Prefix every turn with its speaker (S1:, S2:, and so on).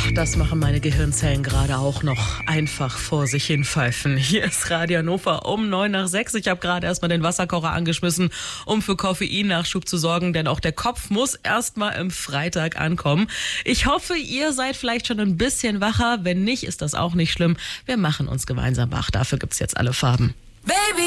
S1: das machen meine Gehirnzellen gerade auch noch. Einfach vor sich hin pfeifen. Hier ist Radio Hannover um 5:09. Ich habe gerade erstmal den Wasserkocher angeschmissen, um für Koffeinnachschub zu sorgen, denn auch der Kopf muss erstmal im Freitag ankommen. Ich hoffe, ihr seid vielleicht schon ein bisschen wacher. Wenn nicht, ist das auch nicht schlimm. Wir machen uns gemeinsam wach. Dafür gibt's jetzt alle Farben.
S2: Baby,